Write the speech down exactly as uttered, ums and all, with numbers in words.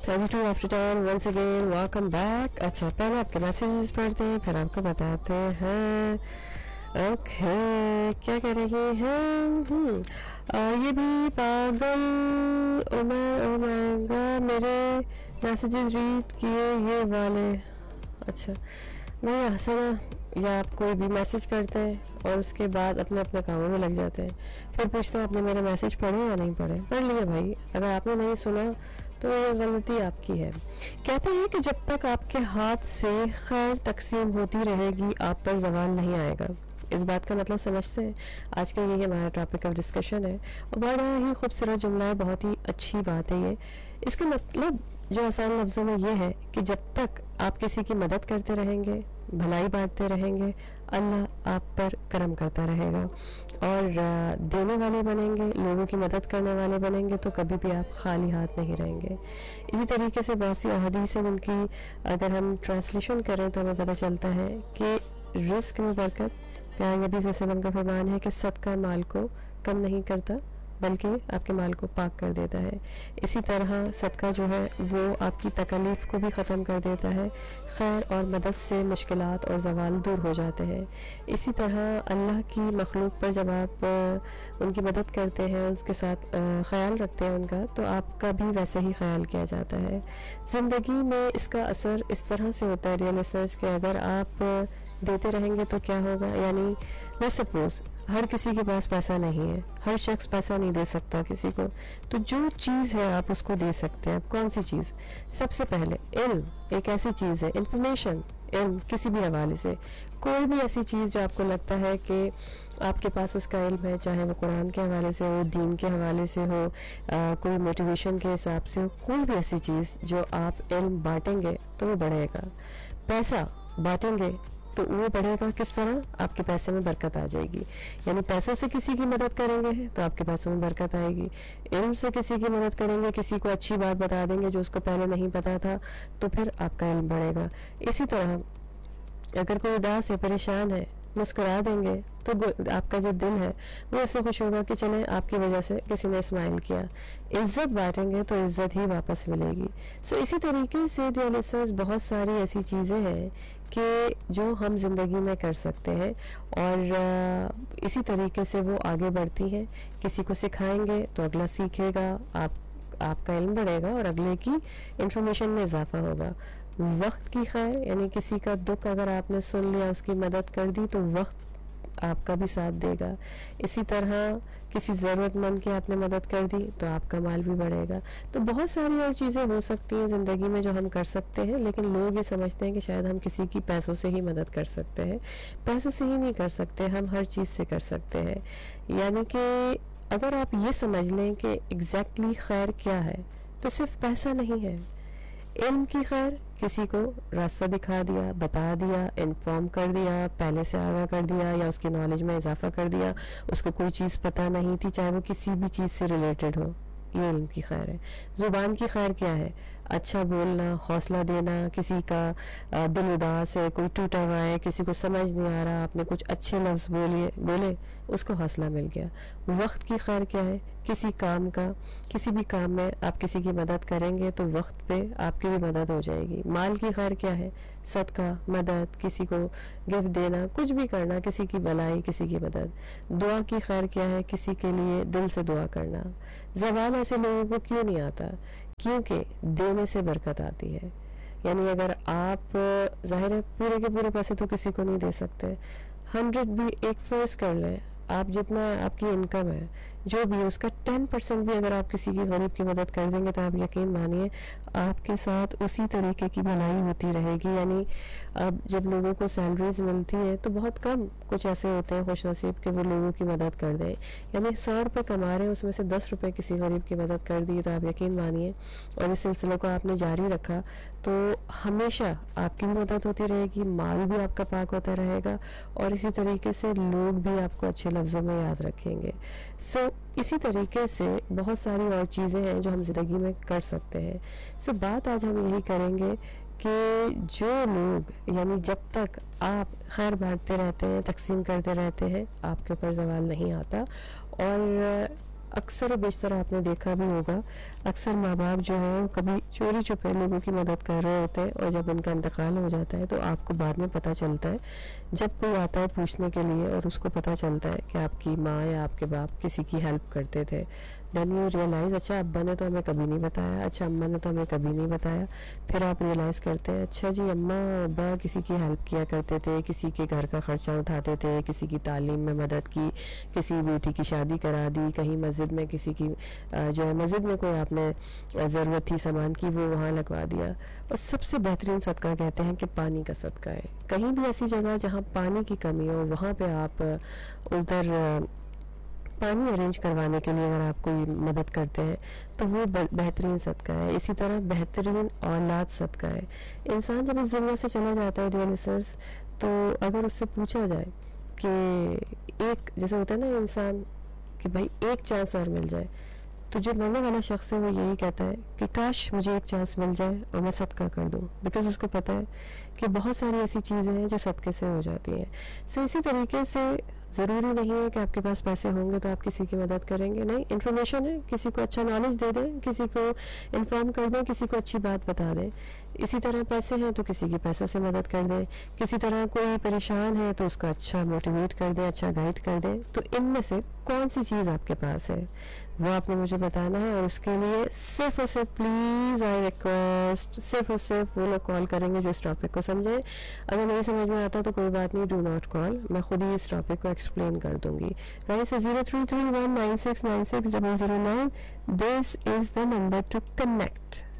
Thirty two after ten once again welcome back. अच्छा, पहले आपके मैसेजेस पढ़ते हैं, फिर आपको बताते हैं. ओके, क्या कह रही हैं? हम्म, ये भी पागल उमर उमंगा मेरे मैसेजेस रीड किए ये वाले. अच्छा भैया हंसना, या आप कोई भी मैसेज करते हैं और उसके बाद अपने अपने कामों में लग जाते हैं, फिर पूछते हैं आपने मेरे मैसेज पढ़े या नहीं पढ़े. पढ़ लिए भाई, अगर आपने नहीं सुना तो ये गलती आपकी है. कहते हैं कि जब तक आपके हाथ से खैर तकसीम होती रहेगी आप पर ज़वाल नहीं आएगा. इस बात का मतलब समझते हैं. आज का यही हमारा टॉपिक ऑफ डिस्कशन है और बड़ा ही खूबसूरत जुमला है, बहुत ही अच्छी बात है ये. इसका मतलब जो आसान लफ्ज़ों में ये है कि जब तक आप किसी की मदद करते रहेंगे, भलाई बांटते रहेंगे, अल्लाह आप पर करम करता रहेगा और देने वाले बनेंगे, लोगों की मदद करने वाले बनेंगे तो कभी भी आप खाली हाथ नहीं रहेंगे. इसी तरीके से बहुत सी अहादीस हैं जिनकी अगर हम ट्रांसलेशन करें तो हमें पता चलता है कि रिस्क में बरकत. प्यारे नबी सल्लल्लाहु अलैहि वसल्लम का फरमान है कि सदका माल को कम नहीं करता बल्कि आपके माल को पाक कर देता है. इसी तरह सदका जो है वो आपकी तकलीफ़ को भी ख़त्म कर देता है. खैर और मदद से मुश्किलात और ज़वाल दूर हो जाते हैं. इसी तरह अल्लाह की मखलूक पर जब आप उनकी मदद करते हैं, उसके साथ ख़याल रखते हैं उनका, तो आपका भी वैसे ही ख्याल किया जाता है. ज़िंदगी में इसका असर इस तरह से होता है रियल एस्टेट्स के, अगर आप देते रहेंगे तो क्या होगा. यानी लेट्स सपोज हर किसी के पास पैसा नहीं है, हर शख्स पैसा नहीं दे सकता किसी को, तो जो चीज़ है आप उसको दे सकते हैं. कौन सी चीज़? सबसे पहले इल्म एक ऐसी चीज़ है, इंफॉर्मेशन, इल्म किसी भी हवाले से, कोई भी ऐसी चीज़ जो आपको लगता है कि आपके पास उसका इल्म है, चाहे वो कुरान के हवाले से हो, दीन के हवाले से हो, आ, कोई मोटिवेशन के हिसाब से हो, कोई भी ऐसी चीज़ जो आप इल्म बांटेंगे तो वो बढ़ेगा. पैसा बांटेंगे तो वो बढ़ेगा. किस तरह? आपके पैसे में बरकत आ जाएगी. यानी पैसों से किसी की मदद करेंगे तो आपके पैसों में बरकत आएगी. इल्म से किसी की मदद करेंगे, किसी को अच्छी बात बता देंगे जो उसको पहले नहीं पता था, तो फिर आपका इल्म बढ़ेगा. इसी तरह अगर कोई उदास है, परेशान है, मुस्कुरा देंगे तो आपका जो दिल है वो इससे खुश होगा कि चलें आपकी वजह से किसी ने स्माइल किया. इज़्ज़त बांटेंगे तो इज़्ज़त ही वापस मिलेगी. सो इसी तरीके से रियलिस्टिक्स बहुत सारी ऐसी चीज़ें हैं कि जो हम ज़िंदगी में कर सकते हैं और इसी तरीके से वो आगे बढ़ती हैं. किसी को सिखाएंगे तो अगला सीखेगा, आप आपका इल्म बढ़ेगा और अगले की इंफॉर्मेशन में इजाफा होगा. वक्त की खैर, यानी किसी का दुख अगर आपने सुन लिया, उसकी मदद कर दी, तो वक्त आपका भी साथ देगा. इसी तरह किसी ज़रूरतमंद की आपने मदद कर दी तो आपका माल भी बढ़ेगा. तो बहुत सारी और चीज़ें हो सकती हैं ज़िंदगी में जो हम कर सकते हैं, लेकिन लोग ये समझते हैं कि शायद हम किसी की पैसों से ही मदद कर सकते हैं. पैसों से ही नहीं कर सकते, हम हर चीज़ से कर सकते हैं. यानी कि अगर आप ये समझ लें कि एग्जैक्टली खैर क्या है, तो सिर्फ पैसा नहीं है. इल्म की खैर, किसी को रास्ता दिखा दिया, बता दिया, इन्फॉर्म कर दिया, पहले से आगाह कर दिया या उसकी नॉलेज में इजाफा कर दिया. उसको कोई चीज़ पता नहीं थी, चाहे वो किसी भी चीज़ से रिलेटेड हो, ये इल्म की खैर है. ज़ुबान की खैर क्या है? अच्छा बोलना, हौसला देना. किसी का दिल उदास है, कोई टूटा हुआ है, किसी को समझ नहीं आ रहा, आपने कुछ अच्छे लफ्ज़ बोले बोले उसको हौसला मिल गया. वक्त की खैर क्या है? किसी काम का, किसी भी काम में आप किसी की मदद करेंगे तो वक्त पे आपकी भी मदद हो जाएगी. माल की खैर क्या है? सदका, मदद, किसी को गिफ्ट देना, कुछ भी करना, किसी की भलाई, किसी की मदद. दुआ की खैर क्या है? किसी के लिए दिल से दुआ करना. ज़वाल ऐसे लोगों को क्यों नहीं आता? क्योंकि देने से बरकत आती है. यानी अगर आप, जाहिर है पूरे के पूरे पैसे तो किसी को नहीं दे सकते, हंड्रेड भी एक फोर्स कर लें, आप जितना आपकी इनकम है जो भी है उसका टेन परसेंट भी अगर आप किसी की गरीब की मदद कर देंगे तो आप यकीन मानिए आपके साथ उसी तरीके की भलाई होती रहेगी. यानी अब जब लोगों को सैलरीज मिलती है तो बहुत कम कुछ ऐसे होते हैं खुश नसीब के वो लोगों की मदद कर दें. यानी सौ रुपये कमा रहे हैं, उसमें से दस रुपये किसी गरीब की मदद कर दी तो आप यकीन मानिए, और इस सिलसिले को आपने जारी रखा तो हमेशा आपकी भी मदद होती रहेगी, माल भी आपका पाक होता रहेगा और इसी तरीके से लोग भी आपको अच्छे लफ्ज़ों में याद रखेंगे. सो so, इसी तरीके से बहुत सारी और चीज़ें हैं जो हम ज़िंदगी में कर सकते हैं. सो so, बात आज हम यही करेंगे कि जो लोग, यानी जब तक आप खैर बांटते रहते हैं, तकसीम करते रहते हैं, आपके ऊपर ज़वाल नहीं आता. और اکثر و بیشتر آپ نے دیکھا بھی ہوگا، اکثر ماں باپ جو ہیں کبھی چوری چھپے لوگوں کی مدد کر رہے ہوتے ہیں، اور جب ان کا انتقال ہو جاتا ہے تو آپ کو بعد میں پتہ چلتا ہے، جب کوئی آتا ہے پوچھنے کے لیے اور اس کو پتہ چلتا ہے کہ آپ کی ماں یا آپ کے باپ کسی کی ہیلپ کرتے تھے، دین یو ریئلائز اچھا ابا نے تو ہمیں کبھی نہیں بتایا، اچھا اماں نے تو ہمیں کبھی نہیں بتایا. پھر آپ ریئلائز کرتے ہیں اچھا جی اماں ابا کسی کی ہیلپ کیا کرتے تھے، کسی کے گھر کا خرچہ اٹھاتے تھے، کسی کی تعلیم میں مدد کی، کسی بیٹی کی شادی کرا دی، کہیں مسجد میں کسی کی جو ہے مسجد میں کوئی آپ نے ضرورت تھی سامان کی وہ وہاں لگوا دیا. اور سب سے بہترین صدقہ کہتے ہیں کہ پانی کا صدقہ ہے. کہیں بھی ایسی جگہ جہاں پانی کی کمی ہو وہاں پہ آپ ادھر پانی ارینج کروانے کے لیے اگر آپ کوئی مدد کرتے ہیں تو وہ بہترین صدقہ ہے. اسی طرح بہترین اولاد صدقہ ہے. انسان جب اس دنیا سے چلا جاتا ہے ڈیئر لسنرز، تو اگر اس سے پوچھا جائے کہ ایک جیسے ہوتا ہے نا انسان کہ بھائی ایک چانس اور مل جائے، تو جو مرنے والا شخص ہے وہ یہی کہتا ہے کہ کاش مجھے ایک چانس مل جائے اور میں صدقہ کر دوں، بیکاز اس کو پتہ ہے کہ بہت ساری ایسی چیزیں ہیں جو صدقے سے ہو جاتی ہیں. سو اسی طریقے سے ضروری نہیں ہے کہ آپ کے پاس پیسے ہوں گے تو آپ کسی کی مدد کریں گے. نہیں، انفارمیشن ہے، کسی کو اچھا نالج دے دیں، کسی کو انفارم کر دیں، کسی کو اچھی بات بتا دیں. اسی طرح پیسے ہیں تو کسی کی پیسوں سے مدد کر دیں. کسی طرح کوئی پریشان ہے تو اس کو اچھا موٹیویٹ کر دیں، اچھا گائیڈ کر دیں. تو ان میں سے کون سی چیز آپ کے پاس ہے وہ آپ نے مجھے بتانا ہے. اور اس کے لیے صرف اور صرف پلیز آئی ریکویسٹ صرف اور صرف وہ لوگ کال کریں گے جو اس ٹاپک کو سمجھیں. اگر نہیں سمجھ میں آتا تو کوئی بات نہیں، ڈو ناٹ کال، میں خود ہی اس ٹاپک کو ایکسپلین کر دوں گی. Right, so zero three three one nine six nine six double zero nine, this is the number two connect.